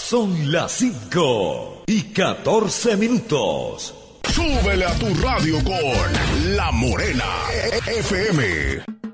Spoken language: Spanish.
Son las 5:14. Súbele a tu radio con La Morena FM.